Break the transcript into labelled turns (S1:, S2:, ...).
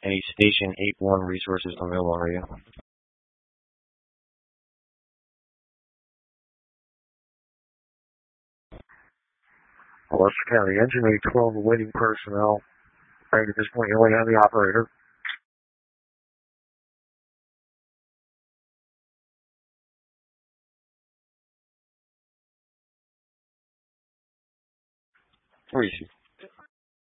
S1: Any Station 8-1 resources available on radio? Western County, Engine 812 awaiting personnel. Right at this point, you only have the operator. Where is he?